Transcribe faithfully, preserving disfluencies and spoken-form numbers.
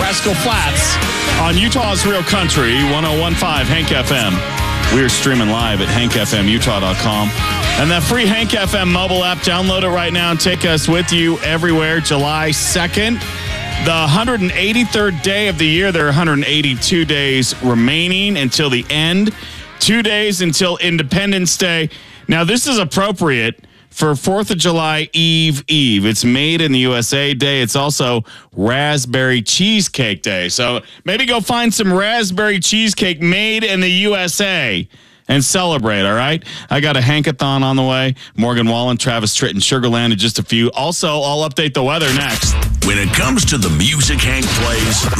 Rascal Flatts on Utah's Real Country, one oh one point five Hank F M. We're streaming live at hank f m utah dot com. And that free Hank F M mobile app, download it right now and take us with you everywhere. July second, the one hundred eighty-third day of the year. There are one hundred eighty-two days remaining until the end. Two days until Independence Day. Now, this is appropriate for fourth of July Eve Eve. It's Made in the U S A Day. It's also Raspberry Cheesecake Day. So maybe go find some raspberry cheesecake made in the U S A and celebrate, all right? I got a Hankathon on the way. Morgan Wallen, Travis Tritt, and Sugarland in just a few. Also, I'll update the weather next. When it comes to the music Hank plays...